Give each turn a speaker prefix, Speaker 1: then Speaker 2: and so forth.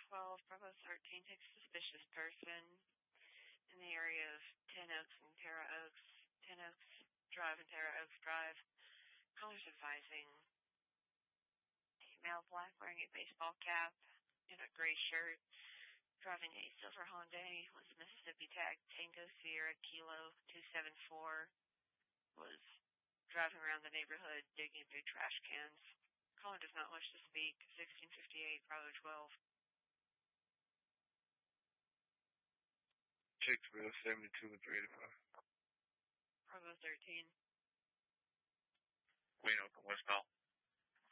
Speaker 1: 12, Bravo 13 takes suspicious person in the area of Ten Oaks and Terra Oaks. Ten Oaks Drive and Terra Oaks Drive. Callers advising a male black wearing a baseball cap and a gray shirt, driving a silver Hyundai with Mississippi tag Tango Sierra Kilo 274, was driving around the neighborhood digging through trash cans. Caller does not wish to speak. 1658, Bravo 12.
Speaker 2: Chicksville 72 with 385.
Speaker 1: Bravo 13.
Speaker 2: Wait, open westbound.